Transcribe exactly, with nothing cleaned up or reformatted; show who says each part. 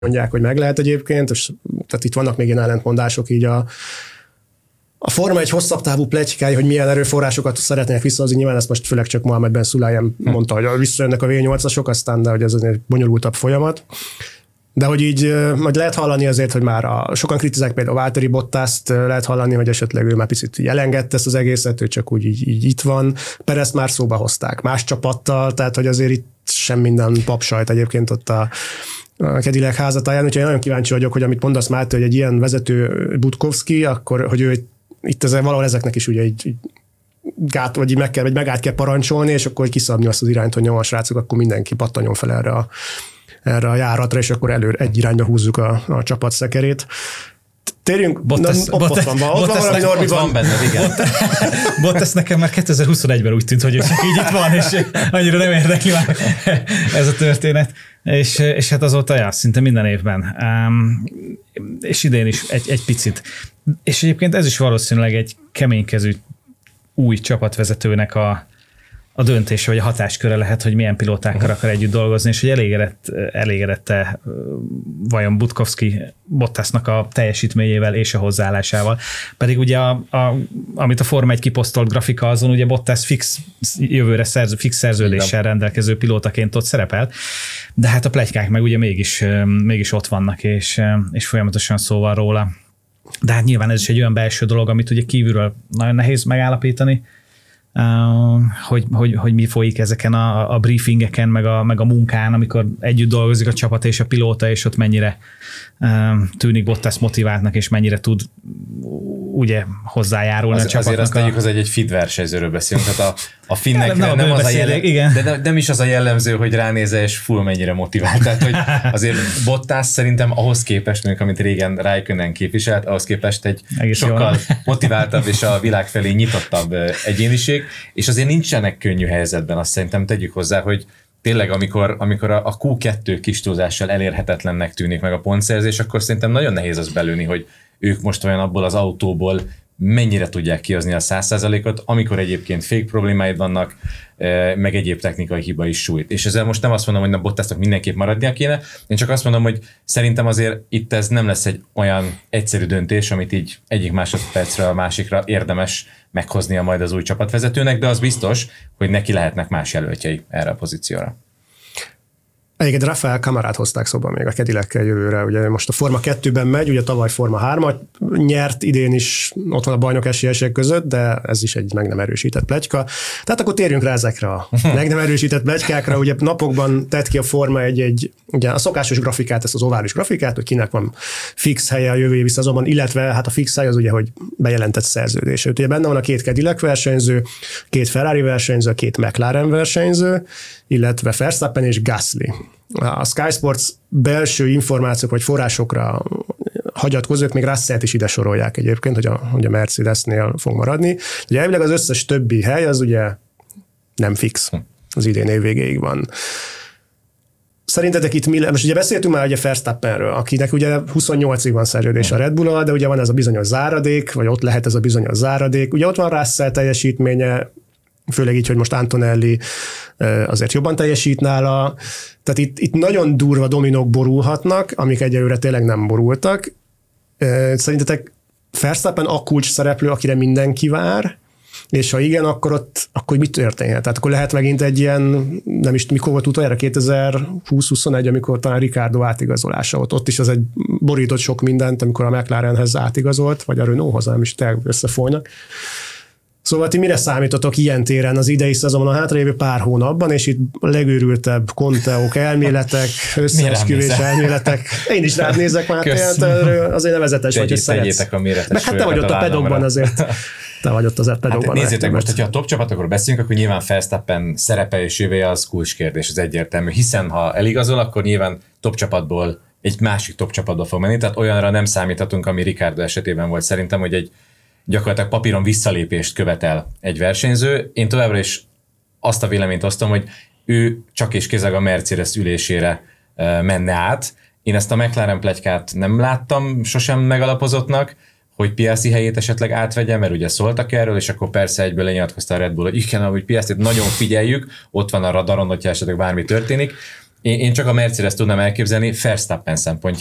Speaker 1: mondják, hogy meg lehet egyébként, és tehát itt vannak még ilyen ellentmondások így a A Forma egy hosszabb távú pletykái, hogy milyen erőforrásokat szeretnének visszahozni, nyilván ezt most főleg csak Mohamed Ben Sulayem mondta, hogy visszajönnek a vé nyolcasok, aztán de hogy ez egy bonyolultabb folyamat. De hogy így majd lehet hallani azért, hogy már a, sokan kritizálják például a Valtteri Bottaszt, lehet hallani, hogy esetleg ő már picit így elengedte ezt az egészet, ő csak úgy így, így itt van. Perezt már szóba hozták más csapattal, tehát hogy azért itt sem minden papsajt egyébként ott a a Cadillac házatáján, úgyhogy én nagyon kíváncsi vagyok, hogy amit mondasz Máté, hogy egy ilyen vezető Budkowski, akkor hogy ő itt ez, valahol ezeknek is ugye így, így gát, vagy így meg kell, vagy megát kell parancsolni, és akkor kiszabni azt az irányt, hogy nyomos srácok, akkor mindenki pattanjon fel erre a, erre a járatra, és akkor elő egy irányba húzzuk a, a csapat szekerét. Térjünk,
Speaker 2: Bottas,
Speaker 1: na, ott,
Speaker 2: Bottas,
Speaker 1: ott van, ott
Speaker 2: Bottas,
Speaker 1: van valami Norbi van.
Speaker 3: van benne, igen.
Speaker 2: Bottas nekem már kétezer-huszonegyben úgy tűnt, hogy ő csak így itt van, és annyira nem érdekli már ez a történet. És, és hát azóta, ja, szinte minden évben. Um, és idén is egy, egy picit. És egyébként ez is valószínűleg egy keménykezű új csapatvezetőnek a, a döntése, vagy a hatásköre lehet, hogy milyen pilótákkal akar együtt dolgozni, és hogy elégedett, elégedette vajon Budkowski Bottasnak a teljesítményével és a hozzáállásával. Pedig ugye, a, a, amit a Forma egy kiposztolt grafika, azon ugye Bottas fix jövőre szerző, fix szerződéssel rendelkező pilótaként ott szerepelt, de hát a pletykák meg ugye mégis, mégis ott vannak, és, és folyamatosan szó van róla. De hát nyilván ez is egy olyan belső dolog, amit ugye kívülről nagyon nehéz megállapítani, Uh, hogy, hogy, hogy mi folyik ezeken a, a briefingeken, meg a, meg a munkán, amikor együtt dolgozik a csapat és a pilóta, és ott mennyire uh, tűnik Bottas motiváltnak, és mennyire tud ugye hozzájárulni
Speaker 3: az,
Speaker 2: a csapatnak.
Speaker 3: Azért azt tegyük hozzá, hogy egy feed versenyzőről beszélünk, tehát a, a finnek
Speaker 2: nem,
Speaker 3: nem,
Speaker 2: nem,
Speaker 3: nem, az
Speaker 2: beszélek,
Speaker 3: a jellem,
Speaker 2: igen.
Speaker 3: de nem, nem is az a jellemző, hogy ránézel, és full mennyire motivált. Tehát, hogy azért Bottas szerintem ahhoz képest, mondjuk, amit régen Raikkonen képviselt, ahhoz képest egy egész sokkal jól motiváltabb és a világ felé nyitottabb egyéniség, és azért nincsenek könnyű helyzetben, azt szerintem tegyük hozzá, hogy tényleg, amikor, amikor a kú kettő kis túlzással elérhetetlennek tűnik meg a pontszerzés, akkor szerintem nagyon nehéz az belőni, hogy ők most olyan abból az autóból mennyire tudják kihozni a száz százalékot, amikor egyébként fék problémáid vannak, meg egyéb technikai hiba is sújt. És ezzel most nem azt mondom, hogy a Bottasnak mindenképp maradnia kéne, én csak azt mondom, hogy szerintem azért itt ez nem lesz egy olyan egyszerű döntés, amit így egyik másodpercre a másikra érdemes meghoznia majd az új csapatvezetőnek, de az biztos, hogy neki lehetnek más jelöltjei erre a pozícióra.
Speaker 1: Egyébként Rafael Camarát hozták szóba még a Cadillac-kel jövőre. Ugye most a Forma kettőben megy, ugye tavaly Forma hármat nyert, idén is ott van a bajnok esélyesek között, de ez is egy meg nem erősített pletyka. Tehát akkor térjünk rá ezekre a meg nem erősített pletykákra. Ugye napokban tett ki a Forma egy, egy ugye a szokásos grafikát, ezt az ovális grafikát, hogy kinek van fix helye a jövő évi szezonban, illetve hát a fix hely az ugye, hogy bejelentett szerződés. Ugye benne van a két Cadillac versenyző, két Ferrari versenyző, két McLaren versenyző, illetve Verstappen és Gasly. A Sky Sports belső információk vagy forrásokra hagyatkozók még Russellt is ide sorolják egyébként, hogy a, hogy a Mercedesnél fog maradni. Ugye elvileg az összes többi hely az ugye nem fix. Az idén év végéig van. Szerintetek itt mi, most ugye beszéltünk már ugye Verstappenről, akinek ugye huszonnyolcig van szerződés a Red Bull-al, de ugye van ez a bizonyos záradék, vagy ott lehet ez a bizonyos záradék. Ugye ott van Russell teljesítménye, főleg így, hogy most Antonelli azért jobban teljesít nála. Tehát itt, itt nagyon durva dominók borulhatnak, amik egyelőre tényleg nem borultak. Szerintetek Verstappen a kulcs szereplő, akire mindenki vár, és ha igen, akkor ott akkor mit történhet? Tehát akkor lehet megint egy ilyen, nem is mikor volt utoljára, kétezer-húsz-huszonegy, amikor talán Ricardo átigazolása volt. Ott is az egy borított sok mindent, amikor a McLarenhez átigazolt, vagy a Renaulthoz, nem is tényleg összefolynak. Szóval ti mire számítotok ilyen téren az idei szezonban, a hátralévő pár hónapban, és itt a legőrültebb konteók, elméletek, összeesküvés elméletek. Én is rád nézek már, azért nevezetes vagy, hogy szeretsz.
Speaker 3: A
Speaker 1: meg hát te vagy ott a pedokban azért. Te vagy ott azért pedokban.
Speaker 3: Hát nézzétek most, hogyha a top csapatokról beszélünk, akkor nyilván Verstappen szerepe és jövője az kulcskérdés, az egyértelmű. Hiszen ha eligazol, akkor nyilván top csapatból egy másik top csapatba fog menni, tehát olyanra nem számíthatunk, ami Ricardo esetében volt szerintem, hogy egy gyakorlatilag papíron visszalépést követel egy versenyző. Én továbbra is azt a véleményt osztom, hogy ő csak és kizárólag a Mercedes ülésére menne át. Én ezt a McLaren pletykát nem láttam sosem megalapozottnak, hogy Piastri helyét esetleg átvegye, mert ugye szóltak erről, és akkor persze egyből lenyilatkozta a Red Bull, hogy igen, ahogy Piastrit nagyon figyeljük, ott van a radaron, hogyha esetleg bármi történik. Én, én csak a Mercedes tudnám elképzelni Verstappen szempontjából,